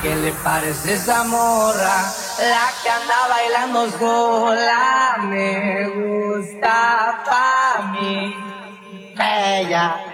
¿Qué le parece esa morra? La que anda bailando sola me gusta pa' mí. Ella